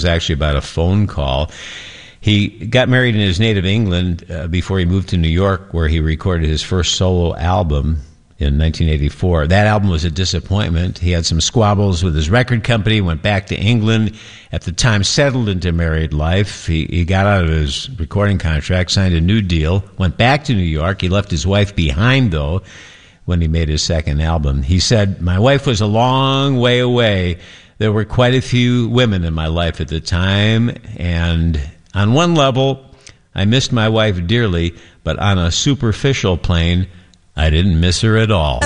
was actually about a phone call. He got married in his native England before he moved to New York, where he recorded his first solo album in 1984. That album was a disappointment. He had some squabbles with his record company, went back to England, at the time settled into married life. He got out of his recording contract, signed a new deal, went back to New York. He left his wife behind, though, when he made his second album. He said, "My wife was a long way away. There were quite a few women in my life at the time, and on one level, I missed my wife dearly, but on a superficial plane, I didn't miss her at all."